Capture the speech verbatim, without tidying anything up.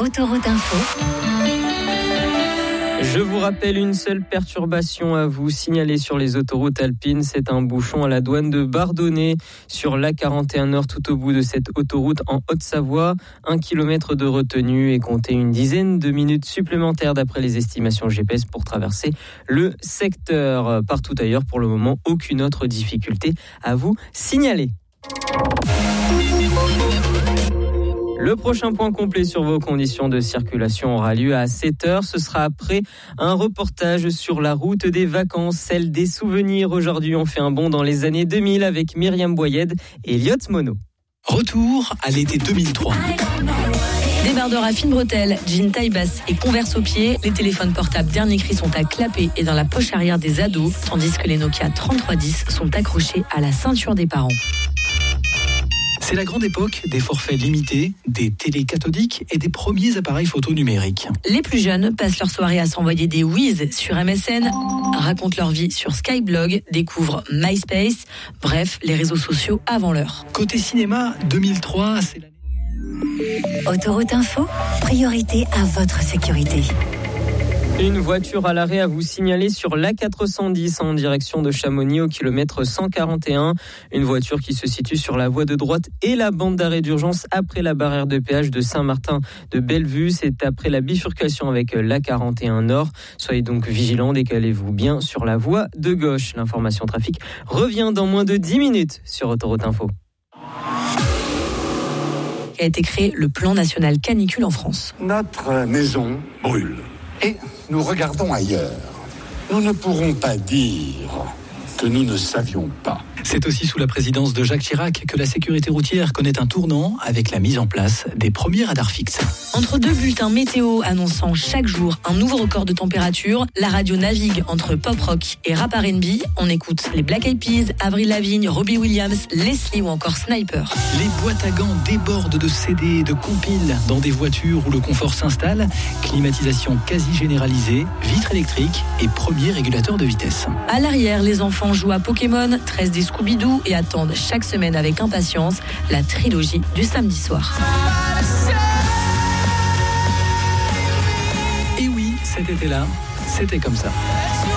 Autoroute Info. Je vous rappelle une seule perturbation à vous signaler sur les autoroutes alpines. C'est un bouchon à la douane de Bardonnay sur l'A quarante et un Nord tout au bout de cette autoroute en Haute-Savoie. Un kilomètre de retenue et comptez une dizaine de minutes supplémentaires d'après les estimations G P S pour traverser le secteur. Partout ailleurs, pour le moment, aucune autre difficulté à vous signaler. Le prochain point complet sur vos conditions de circulation aura lieu à sept heures. Ce sera après un reportage sur la route des vacances, celle des souvenirs. Aujourd'hui, on fait un bond dans les années deux mille avec Myriam Boyed et Elliot Mono. Retour à l'été deux mille trois. Débardeur à fine bretelle, jean taille basse et converse aux pieds, les téléphones portables dernier cri sont à clapper et dans la poche arrière des ados, tandis que les Nokia trente-trois dix sont accrochés à la ceinture des parents. C'est la grande époque des forfaits limités, des télés cathodiques et des premiers appareils photo numériques. Les plus jeunes passent leur soirée à s'envoyer des whiz sur M S N, racontent leur vie sur Skyblog, découvrent MySpace, bref, les réseaux sociaux avant l'heure. Côté cinéma, deux mille trois, c'est l'année... Autoroute Info, priorité à votre sécurité. Une voiture à l'arrêt à vous signaler sur l'A quatre cent dix en direction de Chamonix au kilomètre cent quarante et un. Une voiture qui se situe sur la voie de droite et la bande d'arrêt d'urgence après la barrière de péage de Saint-Martin de Bellevue. C'est après la bifurcation avec l'A quarante et un Nord. Soyez donc vigilants, décalez-vous bien sur la voie de gauche. L'information trafic revient dans moins de dix minutes sur Autoroute Info. A été créé le plan national canicule en France. Notre maison brûle. Et nous regardons ailleurs. Nous ne pourrons pas dire que nous ne savions pas. C'est aussi sous la présidence de Jacques Chirac que la sécurité routière connaît un tournant avec la mise en place des premiers radars fixes. Entre deux bulletins météo annonçant chaque jour un nouveau record de température, la radio navigue entre pop rock et rap R and B. On écoute les Black Eyed Peas, Avril Lavigne, Robbie Williams, Leslie ou encore Sniper. Les boîtes à gants débordent de C D et de compiles dans des voitures où le confort s'installe. Climatisation quasi généralisée, vitres électriques et premier régulateur de vitesse. À l'arrière, les enfants jouent à Pokémon, tressent des Scooby-Doo et attendent chaque semaine avec impatience la trilogie du samedi soir. Et oui, cet été-là, c'était comme ça.